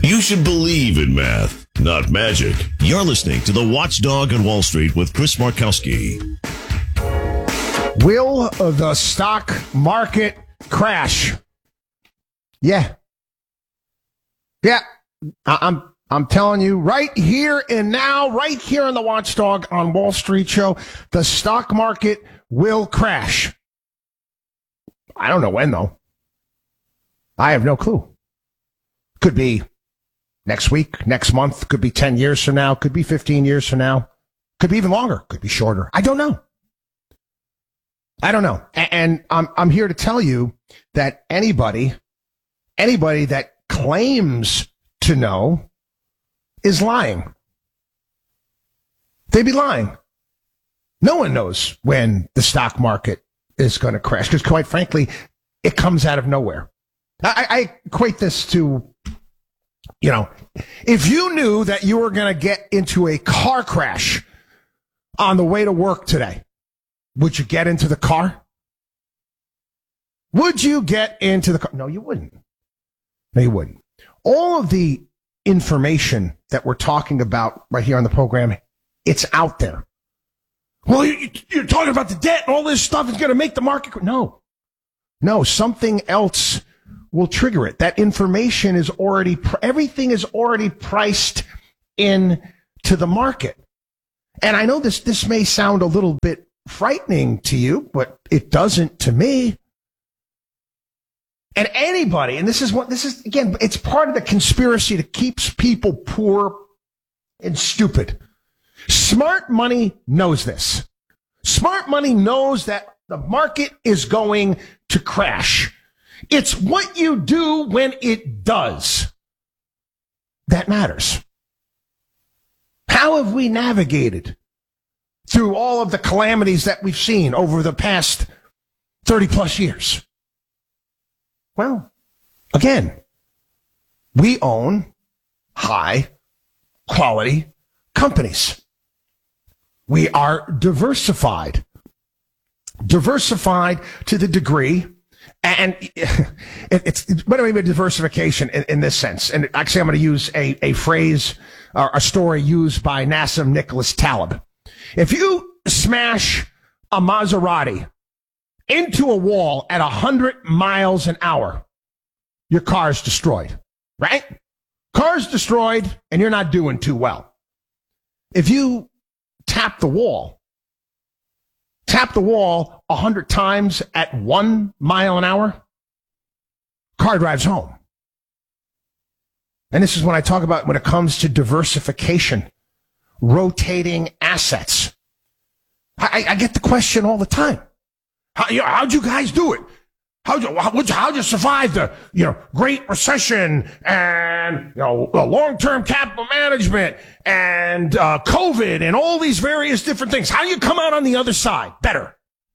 You should believe in math, not magic. You're listening to The Watchdog on Wall Street with Chris Markowski. Will the stock market crash? Yeah. I'm telling you right here and now, right here on the Watchdog on Wall Street show, the stock market will crash. I don't know when, though. I have no clue. Could be next week, next month, could be 10 years from now, could be 15 years from now, could be even longer, could be shorter. I don't know. And I'm here to tell you that anybody that claims to know is lying. They'd be lying. No one knows when the stock market is going to crash because, quite frankly, it comes out of nowhere. I equate this to, if you knew that you were going to get into a car crash on the way to work today, would you get into the car? Would you get into the car? No, you wouldn't. All of the information that we're talking about right here on the program, it's out there. Well, you're talking about the debt and all this stuff is going to make the market. No, something else will trigger it. That information is everything is already priced in to the market. And I know this may sound a little bit frightening to you, but it doesn't to me. And anybody, and this is again, it's part of the conspiracy that keeps people poor and stupid. Smart money knows this. Smart money knows that the market is going to crash. It's what you do when it does that matters. How have we navigated through all of the calamities that we've seen over the past 30 plus years? Well, again, we own high quality companies. We are diversified to the degree, and it's what do I mean by diversification in this sense? And actually, I'm going to use a phrase or a story used by Nassim Nicholas Taleb. If you smash a Maserati into a wall at 100 miles an hour, your car's destroyed, right? Car's destroyed, and you're not doing too well. If you tap the wall 100 times at 1 mile an hour, car drives home. And this is when I talk about when it comes to diversification, rotating assets. I get the question all the time. How'd you guys do it? How'd you survive the Great Recession and long-term capital management and COVID and all these various different things? How do you come out on the other side better?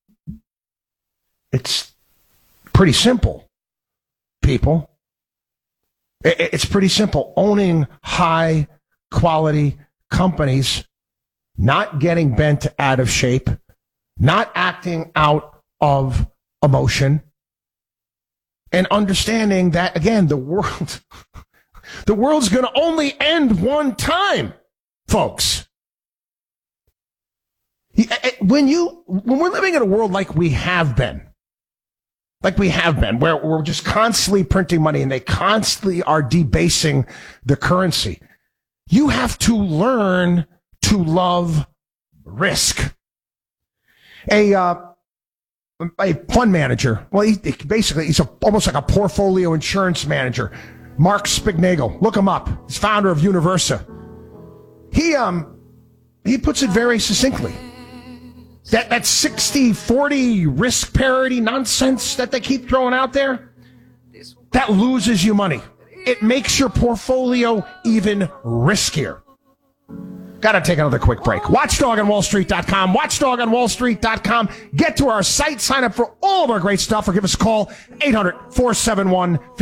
It's pretty simple, people. It's pretty simple. Owning high-quality companies, not getting bent out of shape, not acting out of emotion, and understanding that, again, the world's going to only end one time, folks. When we're living in a world like we have been, where we're just constantly printing money and they constantly are debasing the currency, you have to learn to love risk. A fund manager. Well, he's almost like a portfolio insurance manager. Mark Spignagel. Look him up. He's founder of Universa. He puts it very succinctly. That 60-40 risk parity nonsense that they keep throwing out there, that loses you money. It makes your portfolio even riskier. Got to take another quick break. WatchdogOnWallStreet.com. WatchdogOnWallStreet.com. Get to our site. Sign up for all of our great stuff or give us a call. 800-471-5984. 5984.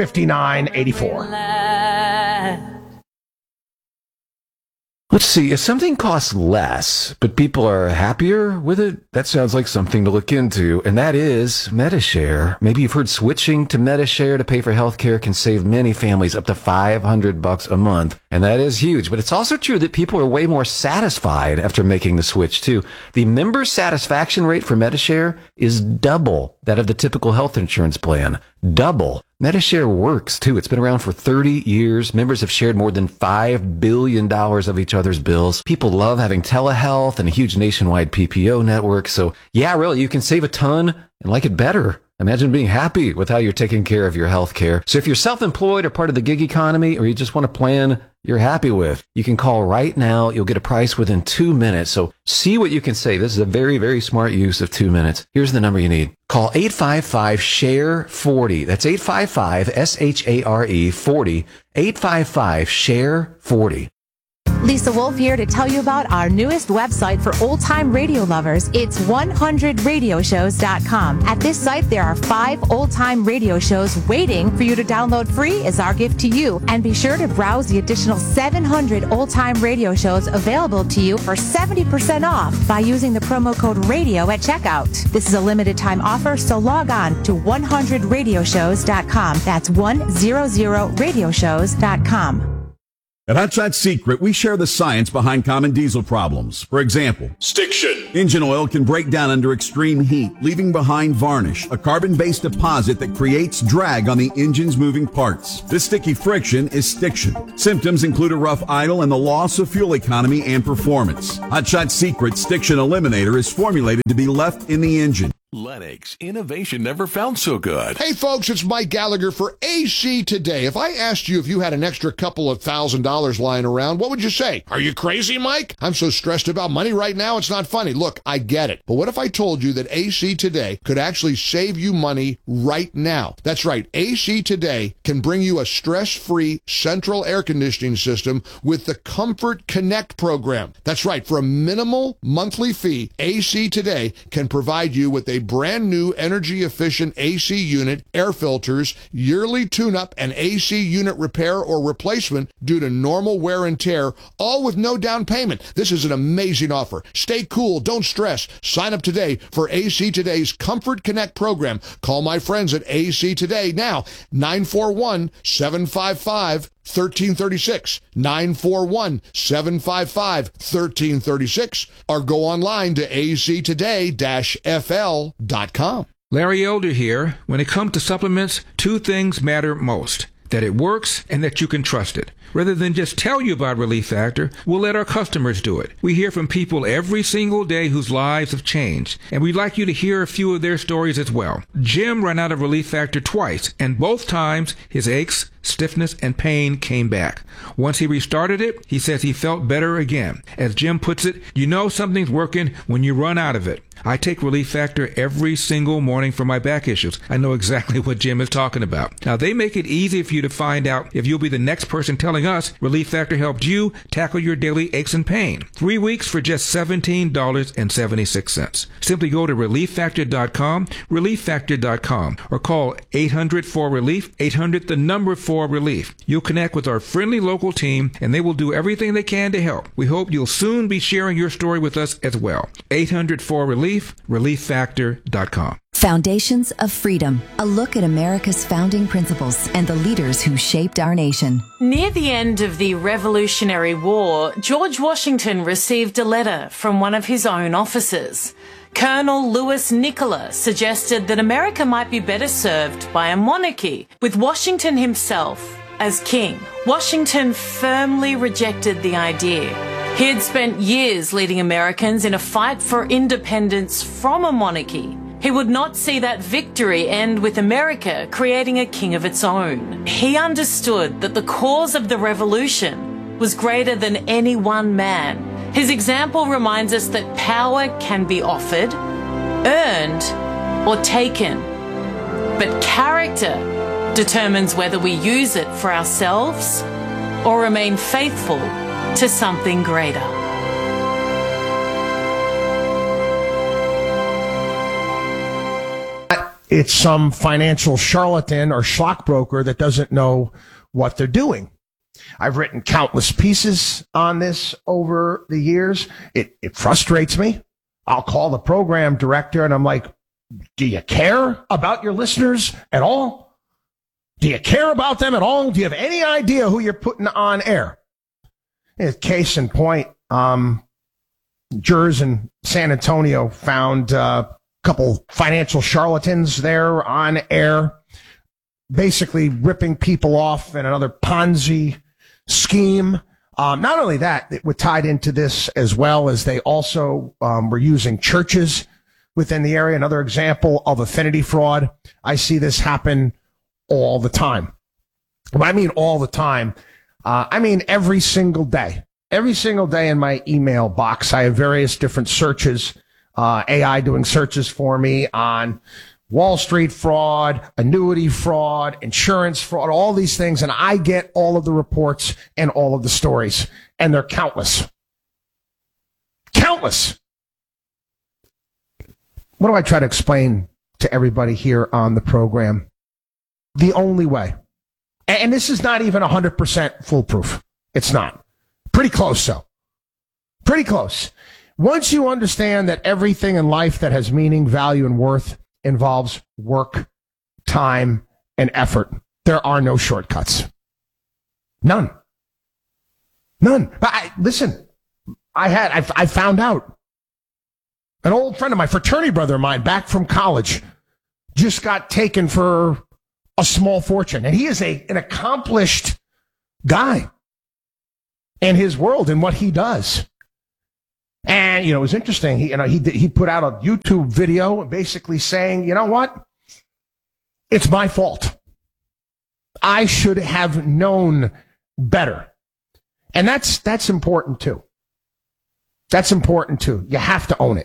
Let's see, if something costs less, but people are happier with it, that sounds like something to look into, and that is Medi-Share. Maybe you've heard switching to Medi-Share to pay for healthcare can save many families up to $500 a month, and that is huge. But it's also true that people are way more satisfied after making the switch, too. The member satisfaction rate for Medi-Share is double that of the typical health insurance plan. Double. Medi-Share works, too. It's been around for 30 years. Members have shared more than $5 billion of each other's bills. People love having telehealth and a huge nationwide PPO network. So, yeah, really, you can save a ton and like it better. Imagine being happy with how you're taking care of your health care. So if you're self-employed or part of the gig economy, or you just want a plan you're happy with, you can call right now. You'll get a price within 2 minutes. So see what you can save. This is a very, very smart use of 2 minutes. Here's the number you need. Call 855-SHARE-40. That's 855-SHARE-40. 855-SHARE-40. Lisa Wolf here to tell you about our newest website for old-time radio lovers. It's 100radioshows.com. At this site, there are 5 old-time radio shows waiting for you to download free as our gift to you. And be sure to browse the additional 700 old-time radio shows available to you for 70% off by using the promo code RADIO at checkout. This is a limited-time offer, so log on to 100radioshows.com. That's 100radioshows.com. At Hot Shot Secret, we share the science behind common diesel problems. For example, Stiction. Engine oil can break down under extreme heat, leaving behind varnish, a carbon-based deposit that creates drag on the engine's moving parts. This sticky friction is stiction. Symptoms include a rough idle and the loss of fuel economy and performance. Hot Shot Secret Stiction Eliminator is formulated to be left in the engine. Lennox, innovation never felt so good. Hey folks, it's Mike Gallagher for AC Today. If I asked you if you had an extra couple of $1,000 lying around, what would you say? Are you crazy, Mike? I'm so stressed about money right now, it's not funny. Look, I get it. But what if I told you that AC Today could actually save you money right now? That's right. AC Today can bring you a stress-free central air conditioning system with the Comfort Connect program. That's right. For a minimal monthly fee, AC Today can provide you with a brand new energy-efficient AC unit, air filters, yearly tune-up, and AC unit repair or replacement due to normal wear and tear, all with no down payment. This is an amazing offer. Stay cool. Don't stress. Sign up today for AC Today's Comfort Connect program. Call my friends at AC Today now, 941-755-1336, 941-755-1336, or go online to actoday-fl.com. Larry Elder here. When it comes to supplements, 2 things matter most: that it works and that you can trust it. Rather than just tell you about Relief Factor, we'll let our customers do it. We hear from people every single day whose lives have changed, and we'd like you to hear a few of their stories as well. Jim ran out of Relief Factor twice, and both times his aches, stiffness, and pain came back. Once he restarted it, he says he felt better again. As Jim puts it, you know something's working when you run out of it. I take Relief Factor every single morning for my back issues. I know exactly what Jim is talking about. Now, they make it easy for you to find out if you'll be the next person telling us Relief Factor helped you tackle your daily aches and pain. 3 weeks for just $17.76. Simply go to ReliefFactor.com, ReliefFactor.com, or call 800-4RELIEF, 800-4RELIEF. You'll connect with our friendly local team, and they will do everything they can to help. We hope you'll soon be sharing your story with us as well. 800-4RELIEF, ReliefFactor.com. Foundations of Freedom, a look at America's founding principles and the leaders who shaped our nation. Near the end of the Revolutionary War, George Washington received a letter from one of his own officers. Colonel Louis Nicola suggested that America might be better served by a monarchy, with Washington himself as king. Washington firmly rejected the idea. He had spent years leading Americans in a fight for independence from a monarchy. He would not see that victory end with America creating a king of its own. He understood that the cause of the revolution was greater than any one man. His example reminds us that power can be offered, earned, or taken. But character determines whether we use it for ourselves or remain faithful to something greater. It's some financial charlatan or stockbroker that doesn't know what they're doing. I've written countless pieces on this over the years. It frustrates me. I'll call the program director and I'm like, do you care about your listeners at all? Do you care about them at all? Do you have any idea who you're putting on air? Case in point, jurors in San Antonio found a couple financial charlatans there on air, basically ripping people off in another Ponzi scheme. Not only that, it was tied into this as well as they also were using churches within the area. Another example of affinity fraud. I see this happen all the time. When I mean all the time, I mean every single day. Every single day in my email box, I have various different searches, AI doing searches for me on Wall Street fraud, annuity fraud, insurance fraud, all these things. And I get all of the reports and all of the stories. And they're countless. Countless. What do I try to explain to everybody here on the program? The only way. And this is not even 100% foolproof. It's not. Pretty close, though. Pretty close. Once you understand that everything in life that has meaning, value, and worth involves work, time, and effort, there are no shortcuts. None. None. But listen, I found out. An old friend of mine, fraternity brother of mine, back from college, just got taken for a small fortune. And he is an accomplished guy in his world and what he does. And, it was interesting. He put out a YouTube video basically saying, you know what? It's my fault. I should have known better. And that's important too. That's important too. You have to own it.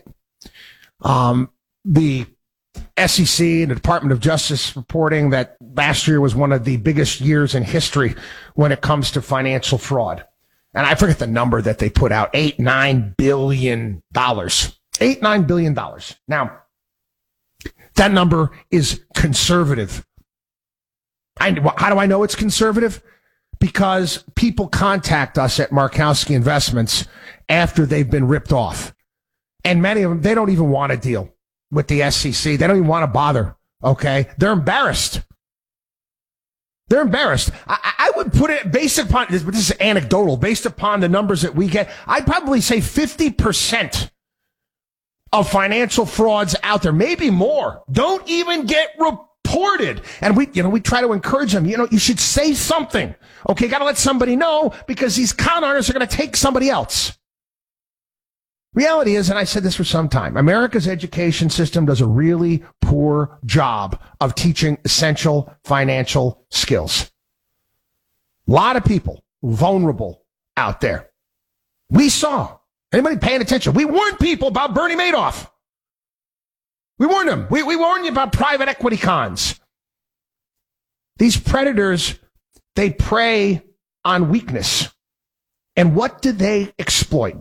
The SEC and the Department of Justice reporting that last year was one of the biggest years in history when it comes to financial fraud. And I forget the number that they put out, $8-9 billion. $8-9 billion. Now, that number is conservative. How do I know it's conservative? Because people contact us at Markowski Investments after they've been ripped off. And many of them, they don't even want to deal with the SEC. They don't even want to bother, okay? They're embarrassed. They're embarrassed. I would put it based upon this, but this is anecdotal, based upon the numbers that we get. I'd probably say 50% of financial frauds out there, maybe more, don't even get reported. And we try to encourage them. You should say something. Okay, got to let somebody know because these con artists are going to take somebody else. Reality is, and I said this for some time, America's education system does a really poor job of teaching essential financial skills. A lot of people vulnerable out there. We saw, anybody paying attention, we warned people about Bernie Madoff. We warned them. We warned you about private equity cons. These predators, they prey on weakness. And what do they exploit?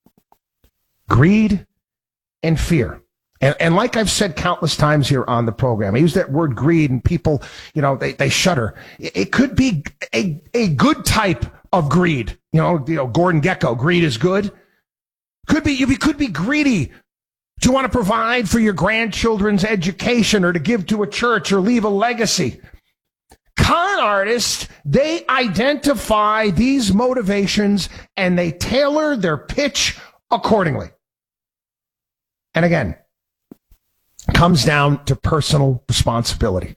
Greed and fear. And like I've said countless times here on the program, I use that word greed and people, they shudder. It could be a good type of greed. Gordon Gekko, greed is good. You could be greedy. Do you want to provide for your grandchildren's education or to give to a church or leave a legacy? Con artists, they identify these motivations and they tailor their pitch accordingly. And again, comes down to personal responsibility.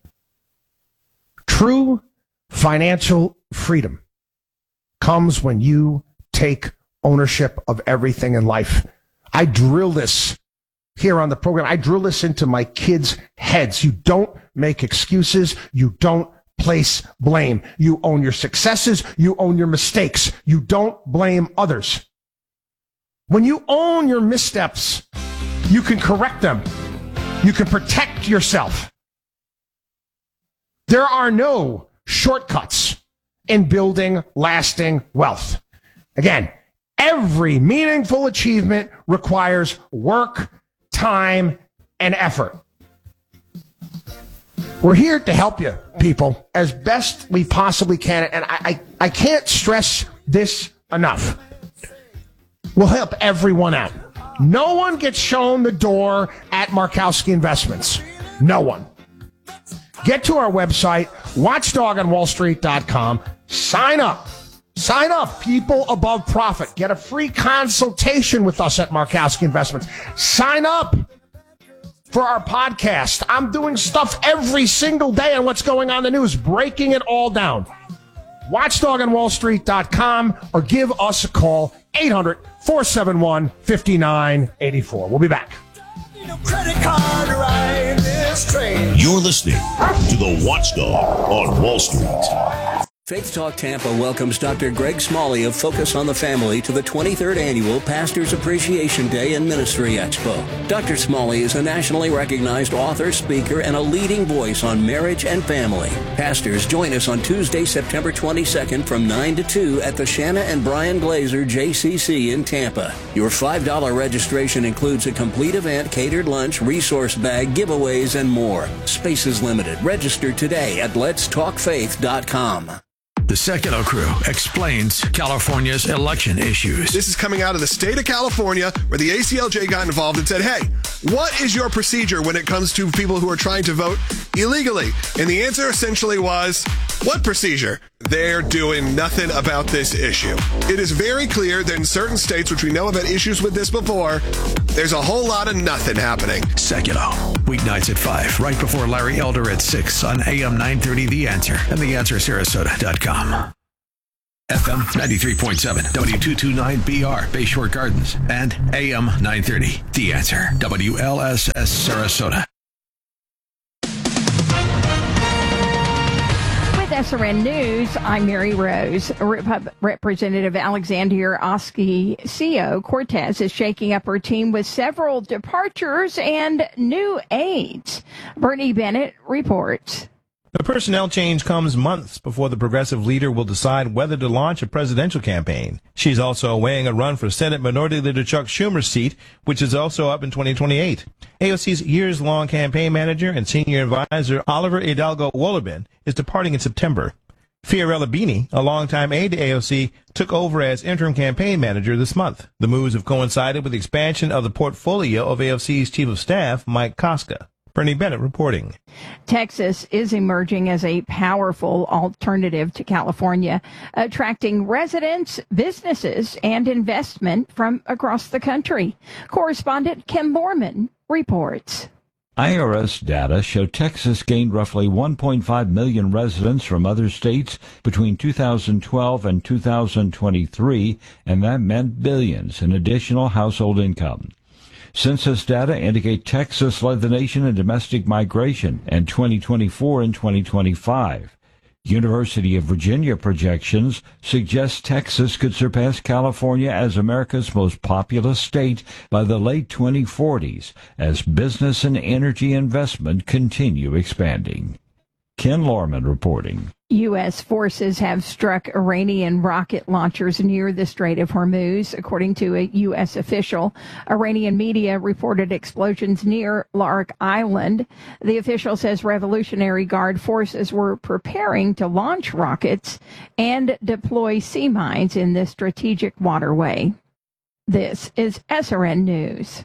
True financial freedom comes when you take ownership of everything in life. I drill this here on the program. I drill this into my kids' heads. You don't make excuses. You don't place blame. You own your successes. You own your mistakes. You don't blame others. When you own your missteps, you can correct them. You can protect yourself. There are no shortcuts in building lasting wealth. Again, every meaningful achievement requires work, time, and effort. We're here to help you, people, as best we possibly can. And I can't stress this enough. We'll help everyone out. No one gets shown the door at Markowski Investments. No one. Get to our website, watchdogonwallstreet.com. Sign up. Sign up, people above profit. Get a free consultation with us at Markowski Investments. Sign up for our podcast. I'm doing stuff every single day on what's going on in the news, breaking it all down. watchdogonwallstreet.com or give us a call, 800-471-5984. We'll be back. You're listening to the Watchdog on Wall Street. Faith Talk Tampa welcomes Dr. Greg Smalley of Focus on the Family to the 23rd Annual Pastors Appreciation Day and Ministry Expo. Dr. Smalley is a nationally recognized author, speaker, and a leading voice on marriage and family. Pastors, join us on Tuesday, September 22nd from 9 to 2 at the Shanna and Brian Glazer JCC in Tampa. Your $5 registration includes a complete event, catered lunch, resource bag, giveaways, and more. Space is limited. Register today at letstalkfaith.com. The Secular Crew explains California's election issues. This is coming out of the state of California, where the ACLJ got involved and said, hey, what is your procedure when it comes to people who are trying to vote illegally? And the answer essentially was, what procedure? They're doing nothing about this issue. It is very clear that in certain states, which we know have had issues with this before, there's a whole lot of nothing happening. Secular, weeknights at 5, right before Larry Elder at 6 on AM 930 The Answer and TheAnswerSarasota.com. FM 93.7, W229BR, Bayshore Gardens, and AM 930 The Answer, WLSS Sarasota. SRN News, I'm Mary Rose. Representative Alexandria Ocasio-Cortez is shaking up her team with several departures and new aides. Bernie Bennett reports. The personnel change comes months before the progressive leader will decide whether to launch a presidential campaign. She's also weighing a run for Senate Minority Leader Chuck Schumer's seat, which is also up in 2028. AOC's years-long campaign manager and senior advisor Oliver Hidalgo Wolobin is departing in September. Fiorella Bini, a longtime aide to AOC, took over as interim campaign manager this month. The moves have coincided with the expansion of the portfolio of AOC's chief of staff, Mike Koska. Bernie Bennett reporting. Texas is emerging as a powerful alternative to California, attracting residents, businesses, and investment from across the country. Correspondent Kim Borman reports. IRS data show Texas gained roughly 1.5 million residents from other states between 2012 and 2023, and that meant billions in additional household income. Census data indicate Texas led the nation in domestic migration in 2024 and 2025. University of Virginia projections suggest Texas could surpass California as America's most populous state by the late 2040s as business and energy investment continue expanding. Ken Lorman reporting. U.S. forces have struck Iranian rocket launchers near the Strait of Hormuz, according to a U.S. official. Iranian media reported explosions near Lark Island. The official says Revolutionary Guard forces were preparing to launch rockets and deploy sea mines in the strategic waterway. This is SRN News.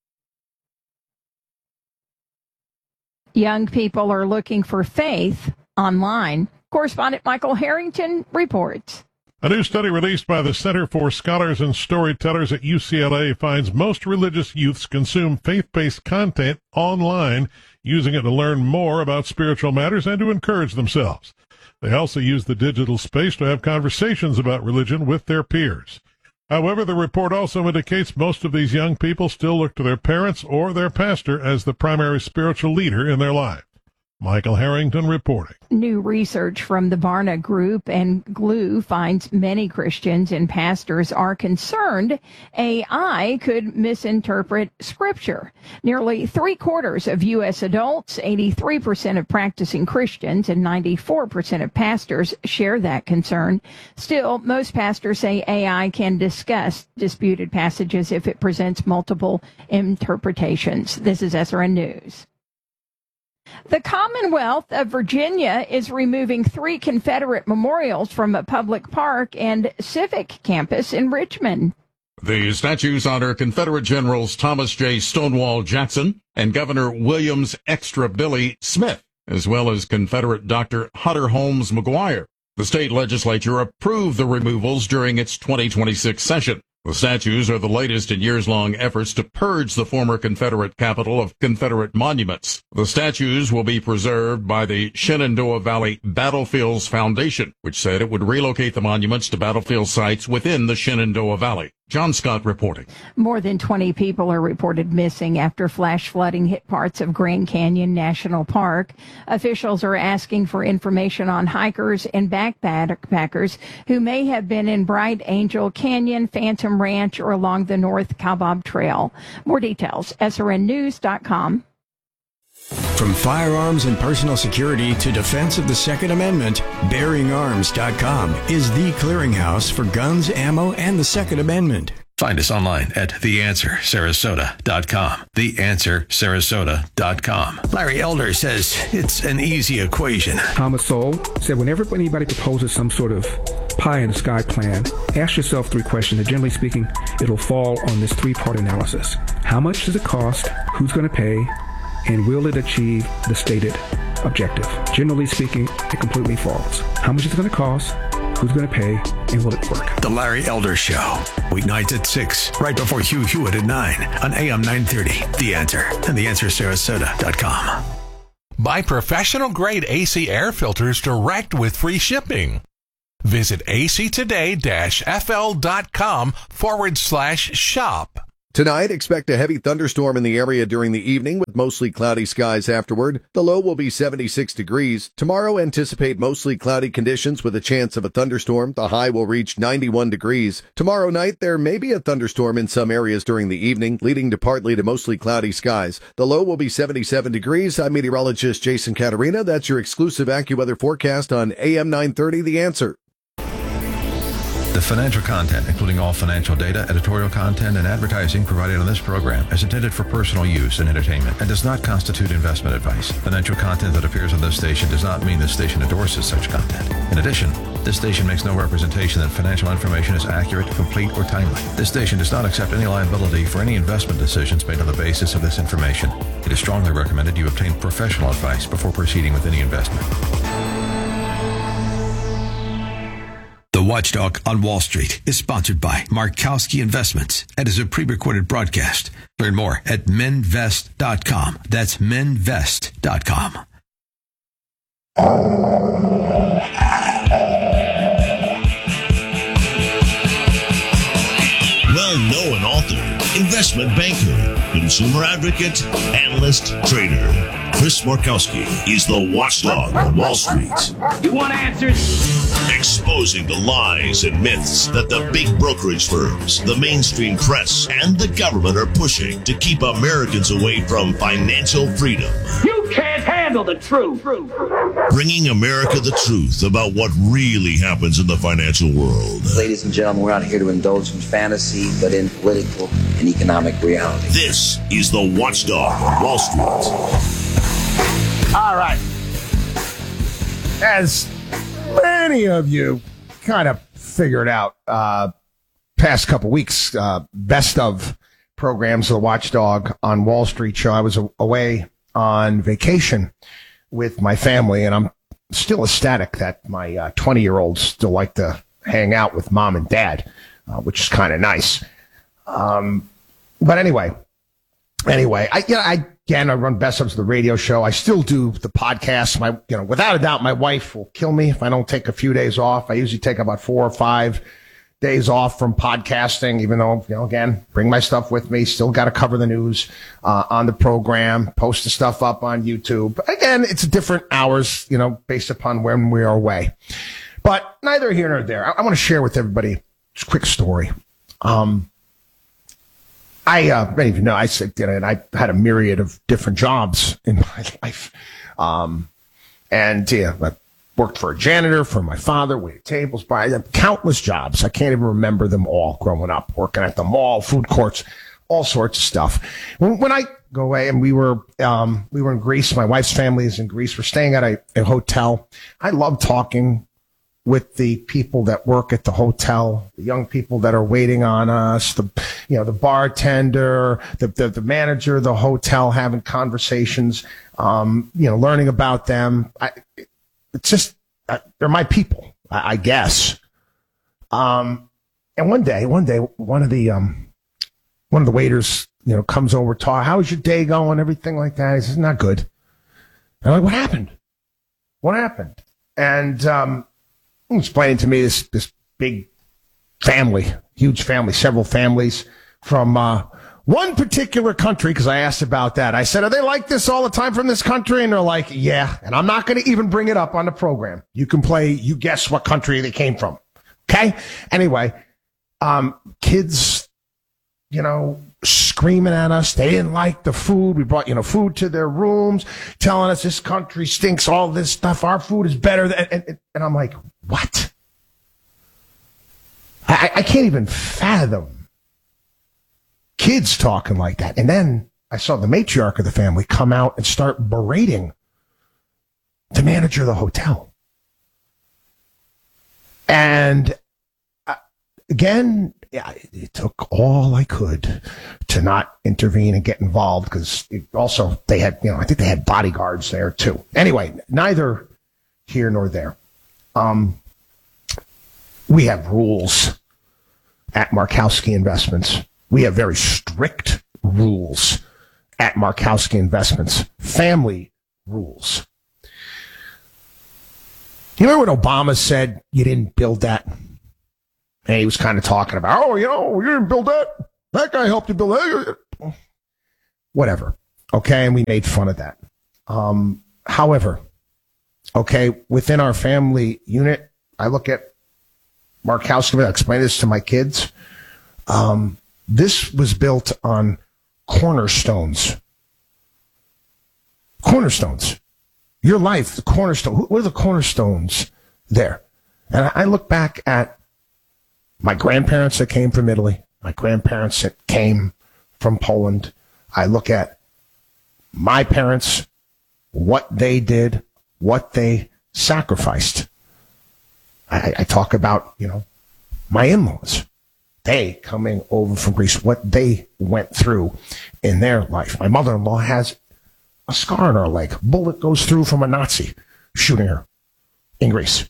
Young people are looking for faith online. Correspondent Michael Harrington reports. A new study released by the Center for Scholars and Storytellers at UCLA finds most religious youths consume faith-based content online, using it to learn more about spiritual matters and to encourage themselves. They also use the digital space to have conversations about religion with their peers. However, the report also indicates most of these young people still look to their parents or their pastor as the primary spiritual leader in their life. Michael Harrington reporting. New research from the Barna Group and GLUE finds many Christians and pastors are concerned AI could misinterpret Scripture. Nearly 3/4 of U.S. adults, 83% of practicing Christians, and 94% of pastors share that concern. Still, most pastors say AI can discuss disputed passages if it presents multiple interpretations. This is SRN News. The Commonwealth of Virginia is removing 3 Confederate memorials from a public park and civic campus in Richmond. The statues honor Confederate Generals Thomas J. Stonewall Jackson and Governor William's Extra Billy Smith, as well as Confederate Dr. Hunter Holmes McGuire. The state legislature approved the removals during its 2026 session. The statues are the latest in years-long efforts to purge the former Confederate capital of Confederate monuments. The statues will be preserved by the Shenandoah Valley Battlefields Foundation, which said it would relocate the monuments to battlefield sites within the Shenandoah Valley. John Scott reporting. More than 20 people are reported missing after flash flooding hit parts of Grand Canyon National Park. Officials are asking for information on hikers and backpackers who may have been in Bright Angel Canyon, Phantom Ranch, or along the North Kaibab Trail. More details, srnnews.com. From firearms and personal security to defense of the Second Amendment, BearingArms.com is the clearinghouse for guns, ammo, and the Second Amendment. Find us online at TheAnswerSarasota.com. TheAnswerSarasota.com. Larry Elder says it's an easy equation. Thomas Sowell said whenever anybody proposes some sort of pie-in-the-sky plan, ask yourself 3 questions, and generally speaking, it'll fall on this 3-part analysis. How much does it cost? Who's going to pay? And will it achieve the stated objective? Generally speaking, it completely falls. How much is it going to cost? Who's going to pay? And will it work? The Larry Elder Show. Weeknights at 6, right before Hugh Hewitt at 9 on AM 930. The Answer and TheAnswerSarasota.com. Buy professional-grade AC air filters direct with free shipping. Visit actoday-fl.com/shop. Tonight, expect a heavy thunderstorm in the area during the evening with mostly cloudy skies afterward. The low will be 76 degrees. Tomorrow, anticipate mostly cloudy conditions with a chance of a thunderstorm. The high will reach 91 degrees. Tomorrow night, there may be a thunderstorm in some areas during the evening, leading to partly to mostly cloudy skies. The low will be 77 degrees. I'm meteorologist Jason Caterina. That's your exclusive AccuWeather forecast on AM 930, The Answer. The financial content, including all financial data, editorial content, and advertising provided on this program is intended for personal use and entertainment and does not constitute investment advice. Financial content that appears on this station does not mean this station endorses such content. In addition, this station makes no representation that financial information is accurate, complete, or timely. This station does not accept any liability for any investment decisions made on the basis of this information. It is strongly recommended you obtain professional advice before proceeding with any investment. The Watchdog on Wall Street is sponsored by Markowski Investments and is a pre-recorded broadcast. Learn more at Menvest.com. That's Menvest.com. Well-known author, investment banker, consumer advocate, analyst, trader. Chris Markowski is the Watchdog on Wall Street. You want answers? Exposing the lies and myths that the big brokerage firms, the mainstream press, and the government are pushing to keep Americans away from financial freedom. You can't handle the truth. Bringing America the truth about what really happens in the financial world. Ladies and gentlemen, we're not here to indulge in fantasy, but in political and economic reality. This is the Watchdog on Wall Street. All right. As many of you kind of figured out past couple weeks, best of programs of the Watchdog on Wall Street show. I was away on vacation with my family, and I'm still ecstatic that my 20-year-olds still like to hang out with mom and dad, which is kind of nice. But anyway, I run best of the radio show. I still do the podcast. Without a doubt, my wife will kill me if I don't take a few days off. I usually take about 4 or 5 days off from podcasting, even though, again, bring my stuff with me. Still got to cover the news on the program, post the stuff up on YouTube. Again, it's different hours, based upon when we are away. But neither here nor there. I want to share with everybody just a quick story. Many of you know, I said, and I had a myriad of different jobs in my life. I worked for a janitor for my father, waited tables, countless jobs. I can't even remember them all growing up, working at the mall, food courts, all sorts of stuff. When I go away, and we were in Greece. My wife's family is in Greece. We're staying at a hotel. I love talking with the people that work at the hotel, the young people that are waiting on us, the bartender, the manager of the hotel, having conversations, learning about them. It's just, they're my people, I guess. And one day, one of the waiters, comes over, how's your day going? Everything like that. He says, not good. And I'm like, what happened? What happened? And, explaining to me this big family, huge family, several families from, one particular country, because I asked about that. I said, are they like this all the time from this country? And they're like, yeah. And I'm not going to even bring it up on the program. You can you guess what country they came from. Okay? Anyway, kids, screaming at us. They didn't like the food. We brought, food to their rooms, telling us this country stinks, all this stuff. Our food is better than, and I'm like, what? I can't even fathom kids talking like that. And then I saw the matriarch of the family come out and start berating the manager of the hotel. And again, it took all I could to not intervene and get involved, because also they had, I think they had bodyguards there too. Anyway, neither here nor there. We have rules at Markowski Investments. We have very strict rules at Markowski Investments. Family rules. You remember when Obama said you didn't build that? And he was kind of talking about, you didn't build that. That guy helped you build that. Whatever. Okay, and we made fun of that. However, okay, within our family unit, I look at Markowski. I explain this to my kids. This was built on cornerstones. Cornerstones. Your life, the cornerstone. What are the cornerstones there? And I look back at my grandparents that came from Italy, my grandparents that came from Poland. I look at my parents, what they did, what they sacrificed. I talk about, my in-laws. They coming over from Greece, what they went through in their life. My mother-in-law has a scar on her leg. Bullet goes through from a Nazi shooting her in Greece.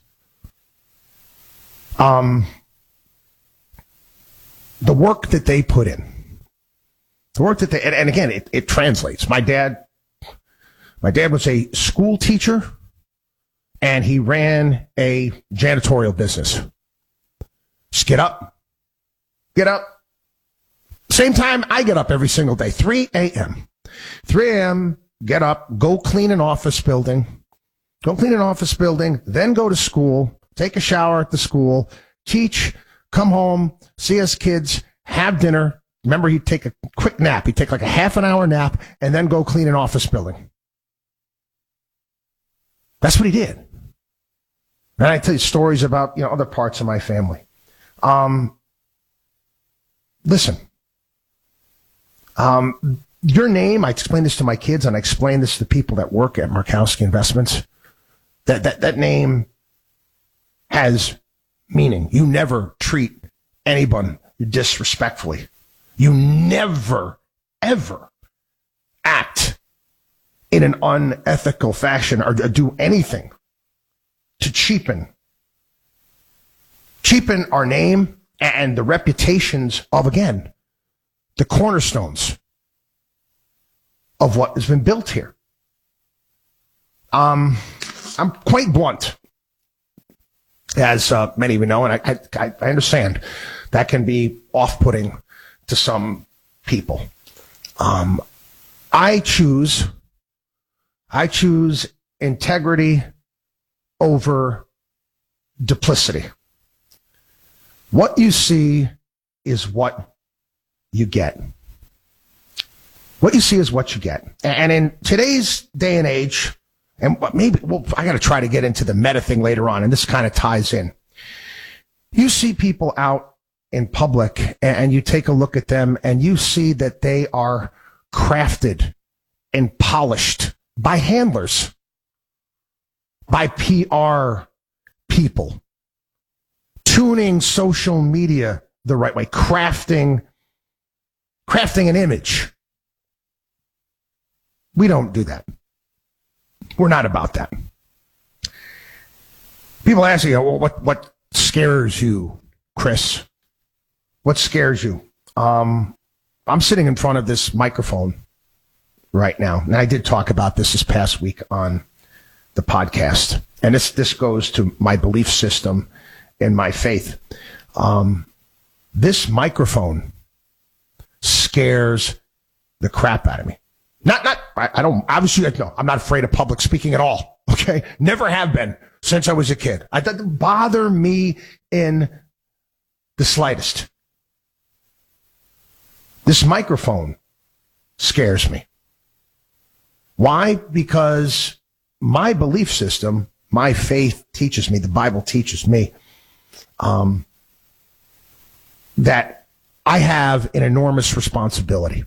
The work that they put in, and again, it translates. My dad was a school teacher, and he ran a janitorial business. Just get up. Same time I get up every single day, 3 a.m. 3 a.m., get up, go clean an office building, then go to school, take a shower at the school, teach, come home, see us kids, have dinner. Remember, he'd take a quick nap. He'd take like a half an hour nap and then go clean an office building. That's what he did. And I tell you stories about, other parts of my family. Listen, your name, I explain this to my kids, and I explain this to the people that work at Markowski Investments. That name has meaning. You never treat anyone disrespectfully. You never, ever act in an unethical fashion or do anything to cheapen our name and the reputations of, again, the cornerstones of what has been built here. I'm quite blunt, as many of you know, and I understand that can be off-putting to some people. I choose integrity over duplicity. What you see is what you get. What you see is what you get. And in today's day and age, and maybe, I got to try to get into the meta thing later on, and this kind of ties in. You see people out in public, and you take a look at them, and you see that they are crafted and polished by handlers, by PR people, tuning social media the right way, crafting an image. We don't do that. We're not about that. People ask you, well, what scares you, Chris? What scares you? I'm sitting in front of this microphone right now, and I did talk about this past week on the podcast, and this goes to my belief system and my faith. This microphone scares the crap out of me. I don't, obviously, no, I'm not afraid of public speaking at all. Okay. Never have been since I was a kid. It doesn't bother me in the slightest. This microphone scares me. Why? Because my belief system, my faith teaches me, the Bible teaches me, that I have an enormous responsibility.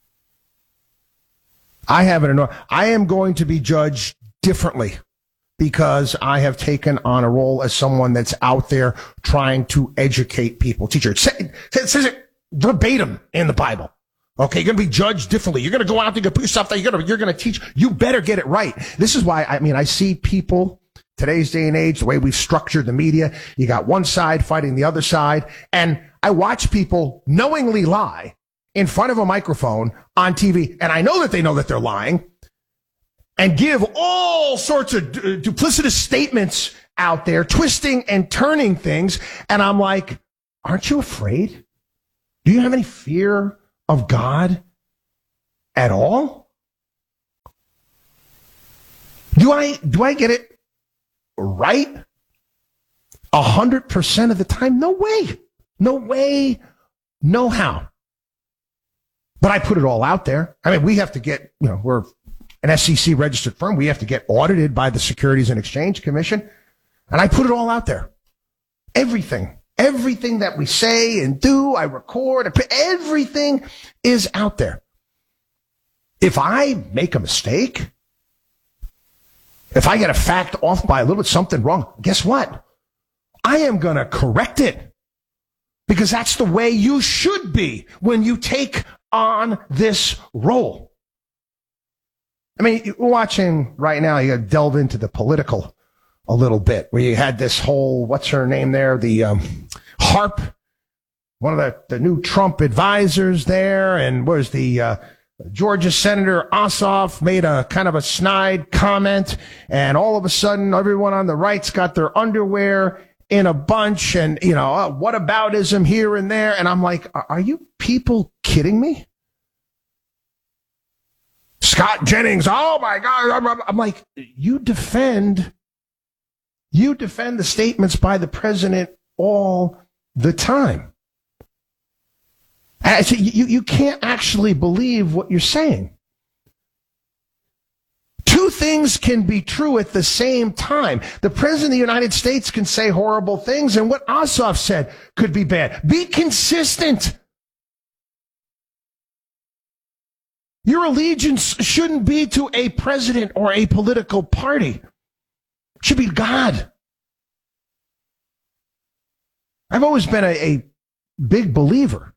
I am going to be judged differently because I have taken on a role as someone that's out there trying to educate people. Teacher, it says it verbatim in the Bible. Okay, you're going to be judged differently. You're going to go out there, you're going to put yourself there, you're going to teach. You better get it right. This is why, I see people, today's day and age, the way we've structured the media, you got one side fighting the other side, and I watch people knowingly lie in front of a microphone on TV, and I know that they know that they're lying, and give all sorts of duplicitous statements out there, twisting and turning things, and I'm like, aren't you afraid? Do you have any fear of God at all? Do I get it right 100% of the time? No way. No way. No how. But I put it all out there. We have to get, we're an SEC registered firm. We have to get audited by the Securities and Exchange Commission. And I put it all out there. Everything that we say and do, I record, everything is out there. If I make a mistake, if I get a fact off by a little bit, something wrong, guess what? I am going to correct it. Because that's the way you should be when you take on this role. You're watching right now, you got to delve into the political a little bit, where you had this whole, what's her name there? The Harp, one of the new Trump advisors there, and where's the Georgia Senator Ossoff made a kind of a snide comment, and all of a sudden everyone on the right's got their underwear in a bunch, and, whataboutism here and there. And I'm like, are you people kidding me? Scott Jennings, oh my God. I'm like, you defend the statements by the president all the time. And I say, you can't actually believe what you're saying. Two things can be true at the same time. The president of the United States can say horrible things, and what Ossoff said could be bad. Be consistent. Your allegiance shouldn't be to a president or a political party. It should be God. I've always been a big believer.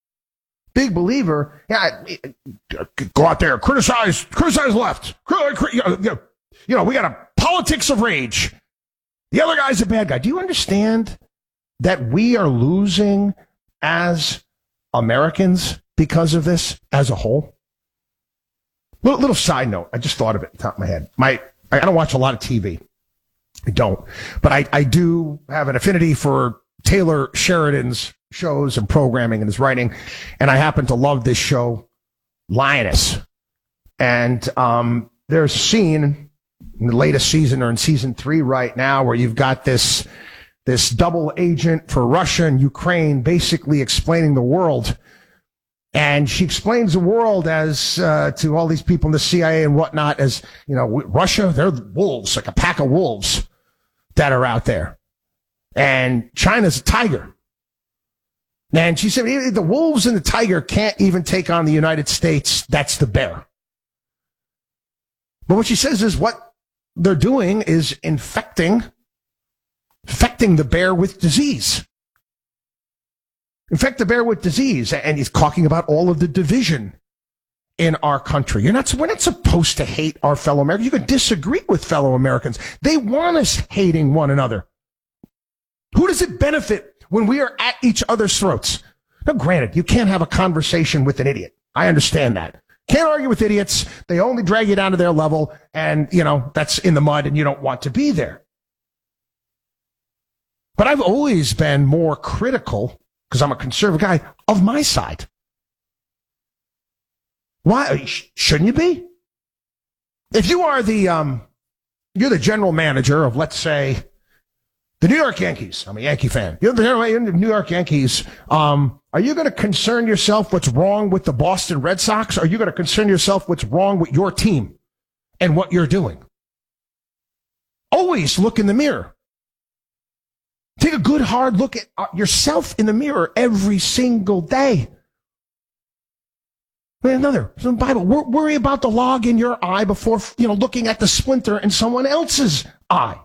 Yeah, go out there, criticize left. We got a politics of rage. The other guy's a bad guy. Do you understand that we are losing as Americans because of this as a whole? Little side note. I just thought of it on top of my head. I don't watch a lot of TV. I don't. But I do have an affinity for Taylor Sheridan's shows and programming and his writing. And I happen to love this show, Lioness. And there's a scene in the latest season, or in season 3 right now, where you've got this double agent for Russia and Ukraine basically explaining the world. And she explains the world as to all these people in the CIA and whatnot as, Russia, they're wolves, like a pack of wolves that are out there. And China's a tiger. And she said, the wolves and the tiger can't even take on the United States. That's the bear. But what she says is what they're doing is infecting the bear with disease. Infect the bear with disease. And he's talking about all of the division in our country. We're not supposed to hate our fellow Americans. You can disagree with fellow Americans. They want us hating one another. Who does it benefit when we are at each other's throats? Now, granted, you can't have a conversation with an idiot. I understand that. Can't argue with idiots. They only drag you down to their level, and, that's in the mud, and you don't want to be there. But I've always been more critical, because I'm a conservative guy, of my side. Why shouldn't you be? If you are you're the general manager of, let's say, the New York Yankees. I'm a Yankee fan. You're the general manager of the New York Yankees. Are you going to concern yourself what's wrong with the Boston Red Sox? Or are you going to concern yourself what's wrong with your team and what you're doing? Always look in the mirror. Take a good hard look at yourself in the mirror every single day. Another, from the Bible, worry about the log in your eye before, looking at the splinter in someone else's eye.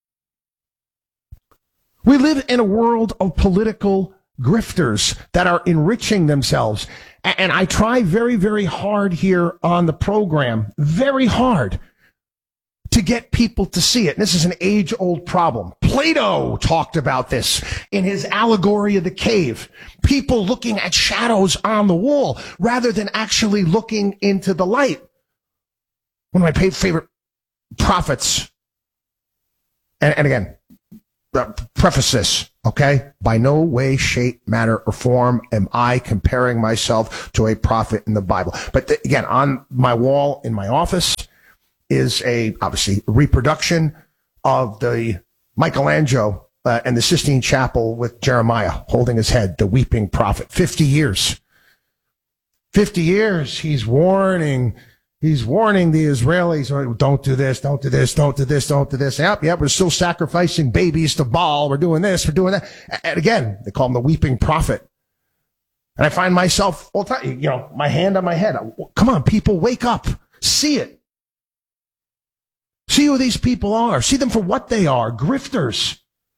We live in a world of political grifters that are enriching themselves. And I try very, very hard here on the program, very hard, to get people to see it. And this is an age-old problem. Plato talked about this in his allegory of the cave. People looking at shadows on the wall rather than actually looking into the light. One of my favorite prophets, and again, preface this, okay? By no way, shape, manner, or form am I comparing myself to a prophet in the Bible. But again, on my wall in my office is obviously reproduction of the Michelangelo and the Sistine Chapel with Jeremiah holding his head, the weeping prophet. 50 years. 50 years he's warning the Israelis, don't do this, don't do this, don't do this, don't do this. Yep, we're still sacrificing babies to Baal. We're doing this, we're doing that. And again, they call him the weeping prophet. And I find myself all the time, my hand on my head. Come on, people, wake up. See it. See who these people are. See them for what they are, grifters.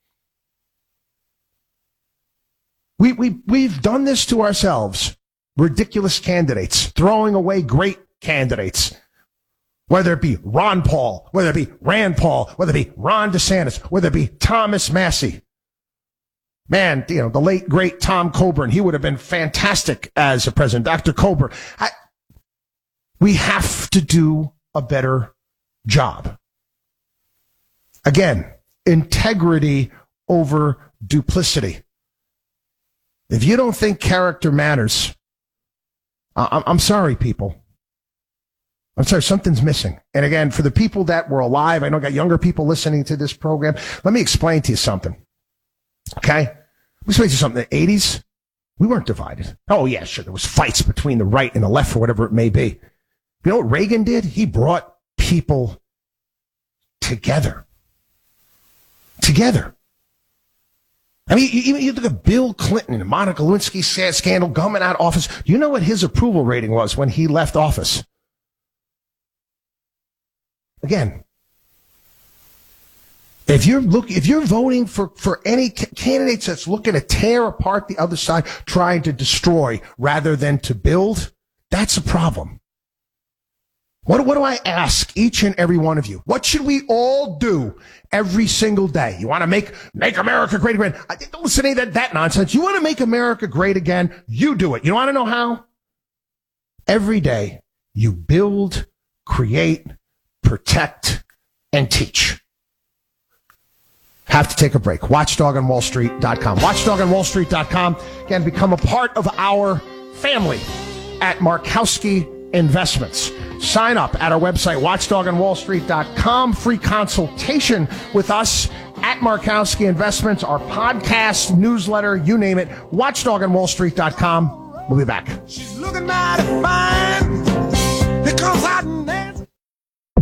We've done this to ourselves. Ridiculous candidates, throwing away great candidates. Whether it be Ron Paul, whether it be Rand Paul, whether it be Ron DeSantis, whether it be Thomas Massey. Man, the late, great Tom Coburn, he would have been fantastic as a president. Dr. Coburn. We have to do a better job. Again, integrity over duplicity. If you don't think character matters, I'm sorry, people. I'm sorry, something's missing. And again, for the people that were alive, I know I got younger people listening to this program. Let me explain to you something. Okay? Let me explain to you something. In the 80s, we weren't divided. Oh, yeah, sure. There was fights between the right and the left or whatever it may be. You know what Reagan did? He brought people together. Together. I mean, you look at Bill Clinton and the Monica Lewinsky scandal coming out of office. You know what his approval rating was when he left office? Again, if you're voting for any candidates that's looking to tear apart the other side, trying to destroy rather than to build, that's a problem. What do I ask each and every one of you? What should we all do every single day? You want to make America great again? Don't listen to any of that nonsense. You want to make America great again? You do it. You want to know how? Every day, you build, create, protect, and teach. Have to take a break. WatchDogOnWallStreet.com. WatchDogOnWallStreet.com. Again, become a part of our family at Markowski Investments. Sign up at our website, WatchDogOnWallStreet.com. Free consultation with us at Markowski Investments, our podcast, newsletter, you name it. WatchDogOnWallStreet.com. We'll be back. She's looking mighty fine. Here comes out and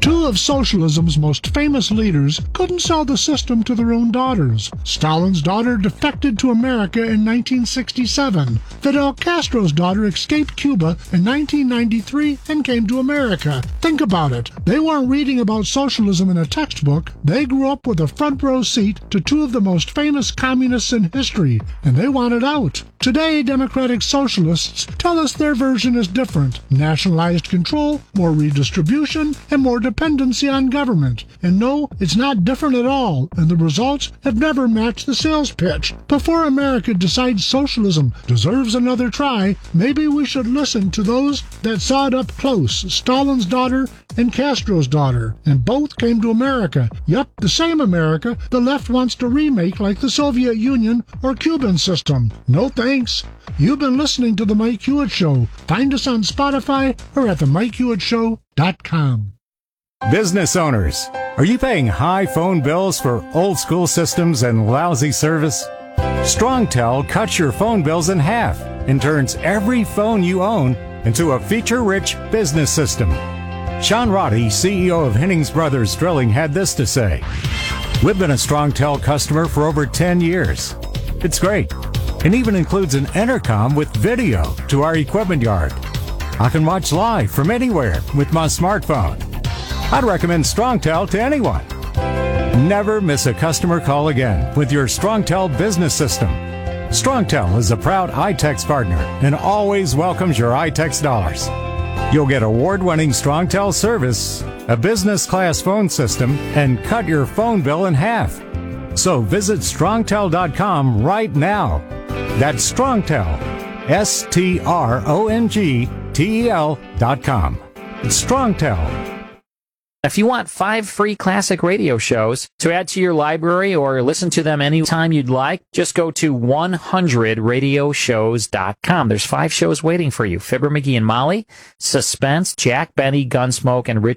Two of socialism's most famous leaders couldn't sell the system to their own daughters. Stalin's daughter defected to America in 1967. Fidel Castro's daughter escaped Cuba in 1993 and came to America. Think about it. They weren't reading about socialism in a textbook. They grew up with a front row seat to two of the most famous communists in history, and they wanted out. Today, democratic socialists tell us their version is different. Nationalized control, more redistribution, and more dependency on government. And no, it's not different at all, and the results have never matched the sales pitch. Before America decides socialism deserves another try, maybe we should listen to those that saw it up close, Stalin's daughter and Castro's daughter, and both came to America. Yup, the same America the left wants to remake like the Soviet Union or Cuban system. No thanks. You've been listening to The Mike Hewitt Show. Find us on Spotify or at themikehewittShow.com. Business owners, are you paying high phone bills for old school systems and lousy service? StrongTel cuts your phone bills in half and turns every phone you own into a feature-rich business system. Sean Roddy, CEO of Hennings Brothers Drilling, had this to say: "We've been a StrongTel customer for over 10 years. It's great, and even includes an intercom with video to our equipment yard. I can watch live from anywhere with my smartphone. I'd recommend StrongTel to anyone. Never miss a customer call again with your StrongTel business system. StrongTel is a proud iTex partner and always welcomes your iTex dollars. You'll get award-winning StrongTel service, a business-class phone system, and cut your phone bill in half. So visit StrongTel.com right now. That's StrongTel, StrongTel.com. It's StrongTel. If you want 5 free classic radio shows to add to your library or listen to them anytime you'd like, just go to 100radioshows.com. There's 5 shows waiting for you. Fibber, McGee, and Molly, Suspense, Jack Benny, Gunsmoke, and Rich